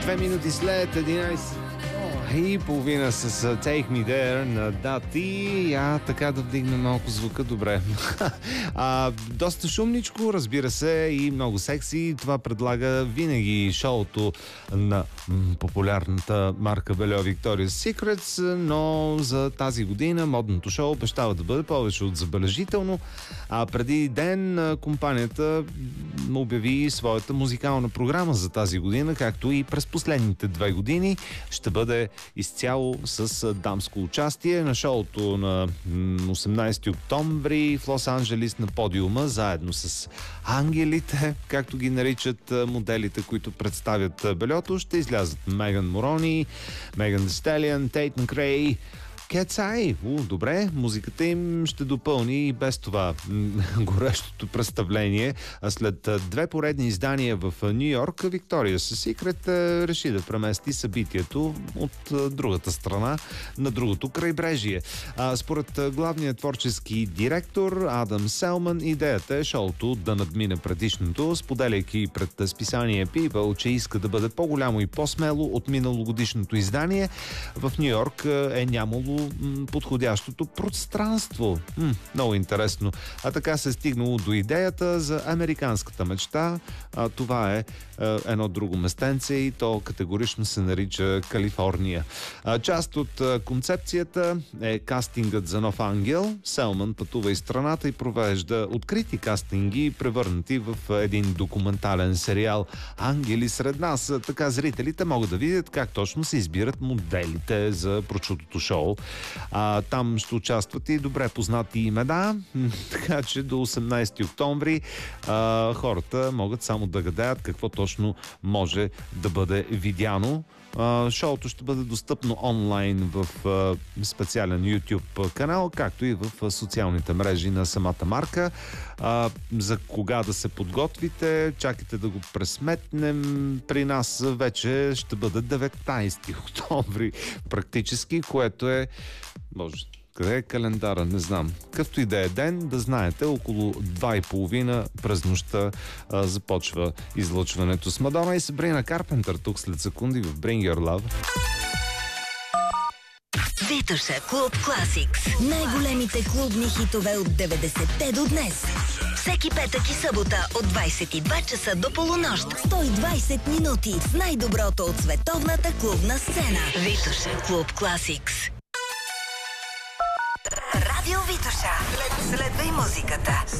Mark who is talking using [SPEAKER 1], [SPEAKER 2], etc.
[SPEAKER 1] 2 минути след 11 и половина с Take Me There на Дати. Така да вдигна малко звука, добре. Доста шумничко, разбира се, и много секси. Това предлага винаги шоуто на популярната марка Бельо Victoria's Secrets, но за тази година модното шоу обещава да бъде повече от забележително. Преди ден компанията обяви своята музикална програма за тази година, както и през последните 2 години. Ще бъде изцяло с дамско участие на шоуто на 18 октомври в Лос-Анджелис на подиума, заедно с ангелите, както ги наричат моделите, които представят Бельото. Ще излязат Меган Морони, Меган Thee Stallion, Тейт Макрей, Cat's Eye. Добре, музиката им ще допълни и без това горещото представление. След 2 поредни издания в Ню Йорк, Victoria's Secret реши да премести събитието от другата страна на другото крайбрежие. Според главният творчески директор Адам Селман, идеята е шоуто да надмине предишното, споделяйки пред списание People, че иска да бъде по-голямо и по-смело от миналогодишното издание. В Ню Йорк е нямало подходящото пространство. Много интересно. Така се е стигнало до идеята за американската мечта. Това е едно друго местенце и то категорично се нарича Калифорния. Част от концепцията е кастингът за нов ангел. Селман пътува из страната и провежда открити кастинги, превърнати в един документален сериал "Ангели сред нас". Така зрителите могат да видят как точно се избират моделите за прочутото шоу. Там ще участват и добре познати имена, така че до 18 октомври хората могат само да гадаят какво точно може да бъде видяно. Шоуто ще бъде достъпно онлайн в специален YouTube канал, както и в социалните мрежи на самата марка. За кога да се подготвите, чакайте да го пресметнем. При нас вече ще бъде 19 октомври практически, което е... Боже, къде е календара? Не знам. Какъвто и да е ден, да знаете, около 2:30 през нощта започва излъчването с Мадона и Сабрина Карпентър тук след секунди в Bring Your Love.
[SPEAKER 2] Витоша Клуб Класикс. Най-големите клубни хитове от 90-те до днес. Всеки петък и събота от 22 часа до полунощ. 120 минути с най-доброто от световната клубна сцена. Витоша Клуб Класикс. Радио Витоша. Следвай музиката.